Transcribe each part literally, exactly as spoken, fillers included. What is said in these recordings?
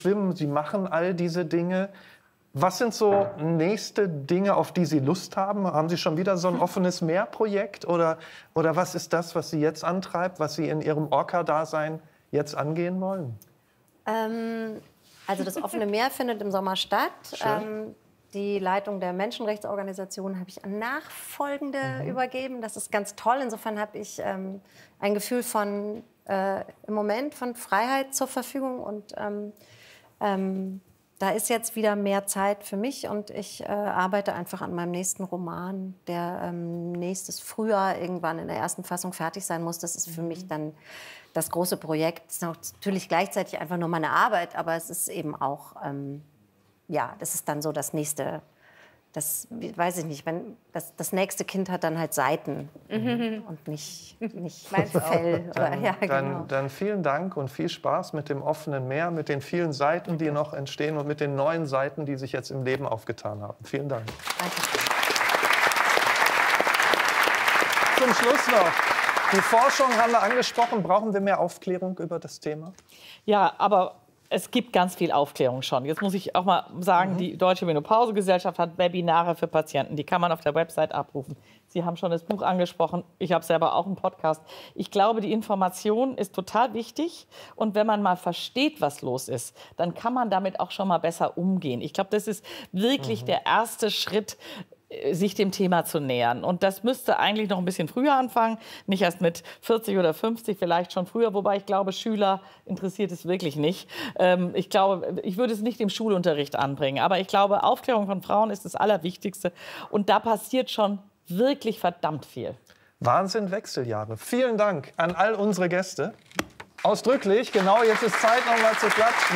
schwimmen, Sie machen all diese Dinge. Was sind so nächste Dinge, auf die Sie Lust haben? Haben Sie schon wieder so ein offenes Meerprojekt? Oder, oder was ist das, was Sie jetzt antreibt, was Sie in Ihrem Orca-Dasein jetzt angehen wollen? Ähm, also das offene Meer findet im Sommer statt. Ähm, die Leitung der Menschenrechtsorganisation habe ich an Nachfolgende mhm. übergeben. Das ist ganz toll. Insofern habe ich ähm, ein Gefühl von äh, im Moment von Freiheit zur Verfügung. Und ähm, ähm, da ist jetzt wieder mehr Zeit für mich. Und ich äh, arbeite einfach an meinem nächsten Roman, der ähm, nächstes Frühjahr irgendwann in der ersten Fassung fertig sein muss. Das ist für mhm. mich dann das große Projekt. Es ist natürlich gleichzeitig einfach nur meine Arbeit, aber es ist eben auch, ähm, ja, das ist dann so das nächste, das weiß ich nicht, wenn das, das nächste Kind hat dann halt Seiten mhm. und nicht, nicht Fell. Oder, dann, ja, genau. dann, dann vielen Dank und viel Spaß mit dem offenen Meer, mit den vielen Seiten, die noch entstehen und mit den neuen Seiten, die sich jetzt im Leben aufgetan haben. Vielen Dank. Danke. Zum Schluss noch. Die Forschung haben wir angesprochen. Brauchen wir mehr Aufklärung über das Thema? Ja, aber es gibt ganz viel Aufklärung schon. Jetzt muss ich auch mal sagen, mhm. die Deutsche Menopausegesellschaft hat Webinare für Patienten. Die kann man auf der Website abrufen. Sie haben schon das Buch angesprochen. Ich habe selber auch einen Podcast. Ich glaube, die Information ist total wichtig. Und wenn man mal versteht, was los ist, dann kann man damit auch schon mal besser umgehen. Ich glaube, das ist wirklich mhm. der erste Schritt, sich dem Thema zu nähern. Und das müsste eigentlich noch ein bisschen früher anfangen, nicht erst mit vierzig oder fünfzig, vielleicht schon früher, wobei ich glaube, Schüler interessiert es wirklich nicht. Ähm, ich glaube, ich würde es nicht im Schulunterricht anbringen, aber ich glaube, Aufklärung von Frauen ist das Allerwichtigste und da passiert schon wirklich verdammt viel. Wahnsinn, Wechseljahre. Vielen Dank an all unsere Gäste. Ausdrücklich, genau, jetzt ist Zeit, noch mal zu klatschen.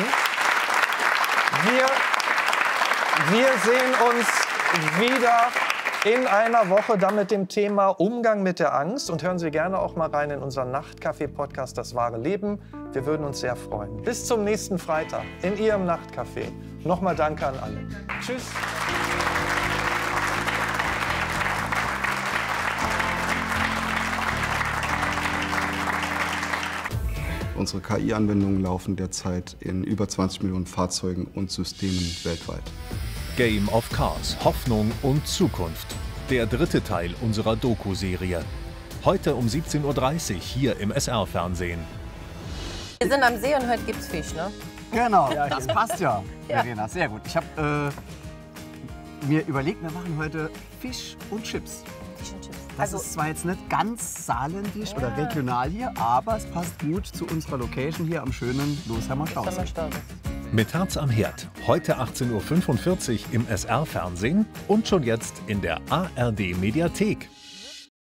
Wir, wir sehen uns wieder in einer Woche dann mit dem Thema Umgang mit der Angst. Und hören Sie gerne auch mal rein in unseren Nachtcafé-Podcast Das wahre Leben. Wir würden uns sehr freuen. Bis zum nächsten Freitag in Ihrem Nachtcafé. Nochmal danke an alle. Tschüss. Unsere K I-Anwendungen laufen derzeit in über zwanzig Millionen Fahrzeugen und Systemen weltweit. Game of Cars – Hoffnung und Zukunft. Der dritte Teil unserer Doku-Serie. Heute um siebzehn Uhr dreißig hier im S R-Fernsehen. Wir sind am See und heute gibt's Fisch, ne? Genau, ja, das passt ja, Verena. Sehr gut. Ich habe äh, mir überlegt, wir machen heute Fisch und Chips. Fisch und Chips. Das also, ist zwar jetzt nicht ganz saarländisch ja. oder regional hier, aber es passt gut zu unserer Location hier am schönen Loshammer Stausee. Mit Herz am Herd, heute achtzehn Uhr fünfundvierzig im S R-Fernsehen und schon jetzt in der A R D-Mediathek.